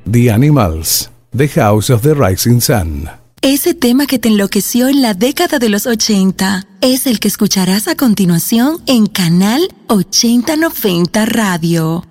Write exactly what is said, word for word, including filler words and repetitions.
The Animals, The House of the Rising Sun. Ese tema que te enloqueció en la década de los ochenta es el que escucharás a continuación en Canal ochenta noventa Radio.